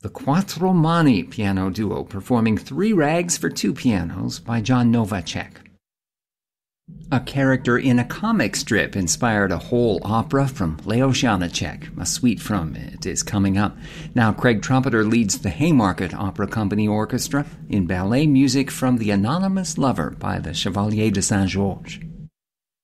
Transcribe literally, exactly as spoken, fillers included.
The Quattro Mani piano duo performing Three Rags for Two Pianos by John Novacek. A character in a comic strip inspired a whole opera from Leo Janáček. A suite from it is coming up. Now Craig Trumpeter leads the Haymarket Opera Company Orchestra in ballet music from The Anonymous Lover by the Chevalier de Saint-Georges.